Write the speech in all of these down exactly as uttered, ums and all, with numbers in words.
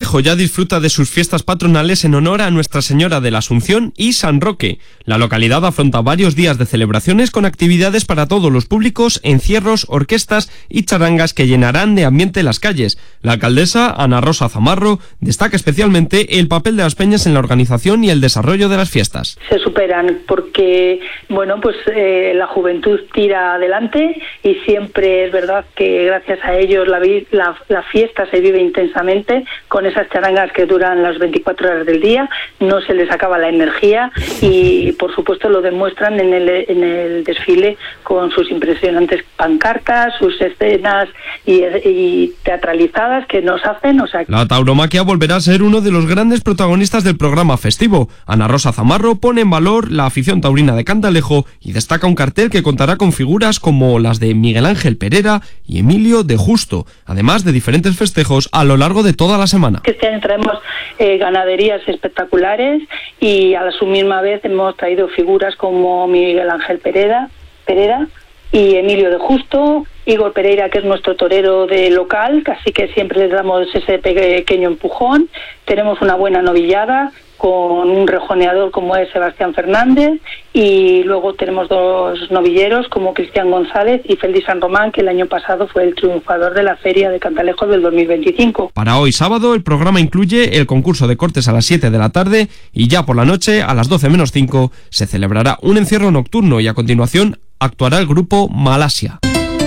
Cantalejo ya disfruta de sus fiestas patronales en honor a Nuestra Señora de la Asunción y San Roque. La localidad afronta varios días de celebraciones con actividades para todos los públicos, encierros, orquestas y charangas que llenarán de ambiente las calles. La alcaldesa, Ana Rosa Zamarro, destaca especialmente el papel de las peñas en la organización y el desarrollo de las fiestas. Se superan porque, bueno, pues eh, la juventud tira adelante y siempre es verdad que gracias a ellos la, la, la fiesta se vive intensamente con esas charangas que duran las veinticuatro horas del día, no se les acaba la energía y por supuesto lo demuestran en el, en el desfile con sus impresionantes pancartas, sus escenas y, y teatralizadas que nos hacen. O sea... La tauromaquia volverá a ser uno de los grandes protagonistas del programa festivo. Ana Rosa Zamarro pone en valor la afición taurina de Cantalejo y destaca un cartel que contará con figuras como las de Miguel Ángel Perera y Emilio de Justo, además de diferentes festejos a lo largo de toda la semana. Este año traemos eh, ganaderías espectaculares y a su misma vez hemos traído figuras como Miguel Ángel Perera, Perera y Emilio de Justo, Igor Pereira, que es nuestro torero de local, así que siempre les damos ese pequeño empujón. Tenemos una buena novillada con un rejoneador como es Sebastián Fernández y luego tenemos dos novilleros como Cristian González y Félix San Román, que el año pasado fue el triunfador de la Feria de Cantalejo del dos mil veinticinco. Para hoy sábado el programa incluye el concurso de cortes a las siete de la tarde y ya por la noche a las doce menos cinco se celebrará un encierro nocturno y a continuación actuará el grupo Malasia.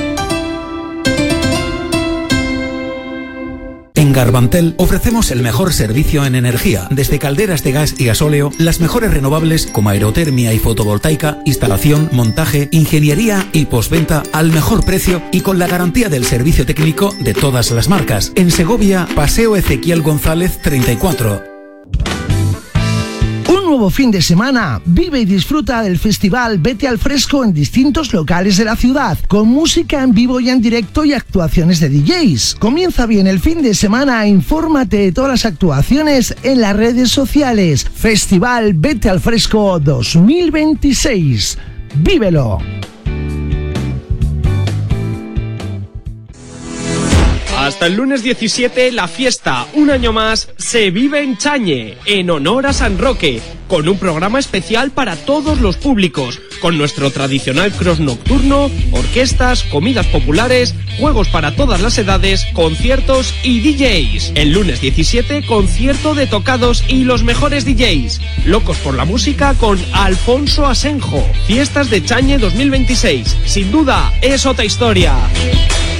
En Garbantel ofrecemos el mejor servicio en energía, desde calderas de gas y gasóleo, las mejores renovables como aerotermia y fotovoltaica, instalación, montaje, ingeniería y postventa al mejor precio y con la garantía del servicio técnico de todas las marcas. En Segovia, Paseo Ezequiel González treinta y cuatro. Un nuevo fin de semana, vive y disfruta del festival Vete al Fresco en distintos locales de la ciudad, con música en vivo y en directo y actuaciones de D Js. Comienza bien el fin de semana, infórmate de todas las actuaciones en las redes sociales. Festival Vete al Fresco dos mil veintiséis. ¡Vívelo! Hasta el lunes diecisiete, la fiesta, un año más, se vive en Chañe, en honor a San Roque, con un programa especial para todos los públicos, con nuestro tradicional cross nocturno, orquestas, comidas populares, juegos para todas las edades, conciertos y D Js. El lunes diecisiete, concierto de tocados y los mejores D Js. Locos por la música con Alfonso Asenjo. Fiestas de Chañe dos mil veintiséis. Sin duda, es otra historia.